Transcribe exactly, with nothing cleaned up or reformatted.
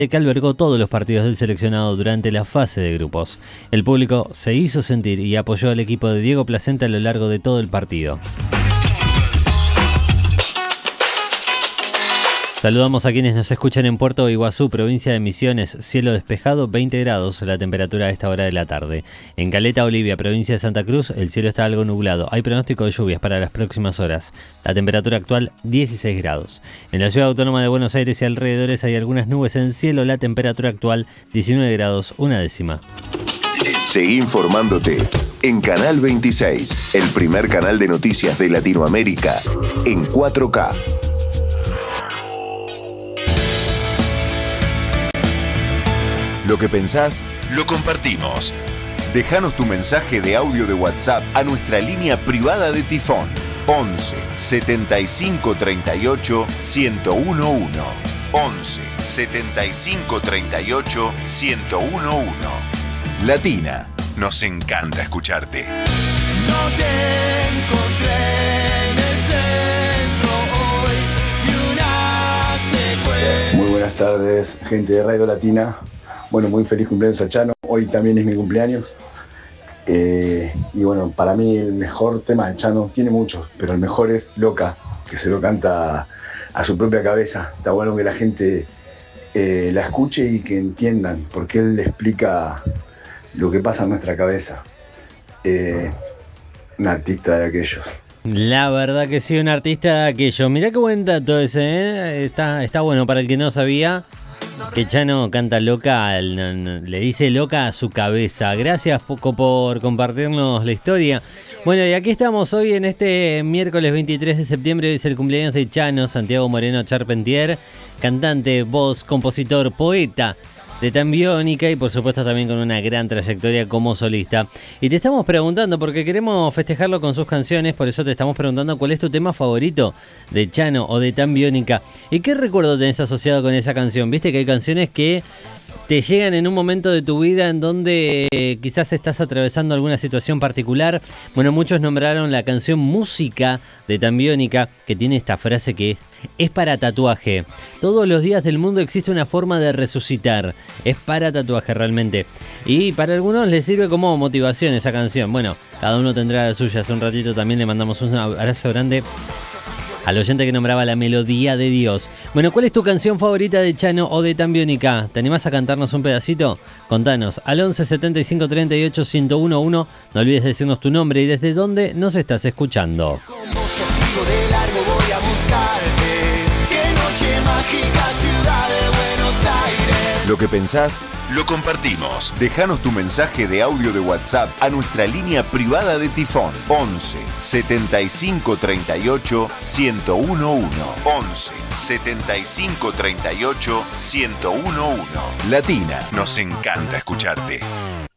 que albergó todos los partidos del seleccionado durante la fase de grupos. El público se hizo sentir y apoyó al equipo de Diego Placenta a lo largo de todo el partido. Saludamos a quienes nos escuchan en Puerto Iguazú, provincia de Misiones, cielo despejado, veinte grados la temperatura a esta hora de la tarde. En Caleta, Olivia, provincia de Santa Cruz, el cielo está algo nublado. Hay pronóstico de lluvias para las próximas horas. La temperatura actual, dieciséis grados. En la ciudad autónoma de Buenos Aires y alrededores hay algunas nubes en el cielo. La temperatura actual, diecinueve grados, una décima. Seguí informándote en Canal veintiséis, el primer canal de noticias de Latinoamérica, en cuatro K. Lo que pensás, lo compartimos. Déjanos tu mensaje de audio de WhatsApp a nuestra línea privada de Tifón once setenta y cinco treinta y ocho ciento uno. once setenta y cinco treinta y ocho ciento uno. Latina, nos encanta escucharte. No te encontré en el centro hoy y una secuencia. Muy buenas tardes, gente de Radio Latina. Bueno, muy feliz cumpleaños a Chano. Hoy también es mi cumpleaños. Eh, y bueno, para mí el mejor tema de Chano, tiene muchos, pero el mejor es Loca, que se lo canta a su propia cabeza. Está bueno que la gente eh, la escuche y que entiendan, porque él le explica lo que pasa en nuestra cabeza. Eh, un artista de aquellos. La verdad que sí, un artista de aquellos. Mirá qué buen dato ese, ¿eh? Está, está bueno para el que no sabía. Que Chano canta Loca, le dice Loca a su cabeza. Gracias Poco por compartirnos la historia. Bueno, y aquí estamos hoy en este miércoles veintitrés de septiembre. Hoy es el cumpleaños de Chano, Santiago Moreno Charpentier, cantante, voz, compositor, poeta de Tan Biónica y por supuesto también con una gran trayectoria como solista. Y te estamos preguntando, porque queremos festejarlo con sus canciones, por eso te estamos preguntando cuál es tu tema favorito de Chano o de Tan Biónica. ¿Y qué recuerdo tenés asociado con esa canción? Viste que hay canciones que te llegan en un momento de tu vida en donde eh, quizás estás atravesando alguna situación particular. Bueno, muchos nombraron la canción Música de Tan Biónica, que tiene esta frase que es para tatuaje. Todos los días del mundo existe una forma de resucitar. Es para tatuaje realmente. Y para algunos les sirve como motivación esa canción. Bueno, cada uno tendrá la suya. Hace un ratito también le mandamos un abrazo grande al oyente que nombraba la melodía de Dios. Bueno, ¿cuál es tu canción favorita de Chano o de Tan Biónica? ¿Te animás a cantarnos un pedacito? Contanos al once setenta y cinco treinta y ocho ciento uno. No olvides decirnos tu nombre y desde dónde nos estás escuchando. Como yo sigo de largo voy a buscarte. Qué noche mágica, ciudad de Buenos Aires. Lo que pensás, lo compartimos. Déjanos tu mensaje de audio de WhatsApp a nuestra línea privada de Tifón once setenta y cinco treinta y ocho ciento uno. once setenta y cinco treinta y ocho ciento uno. Latina, nos encanta escucharte.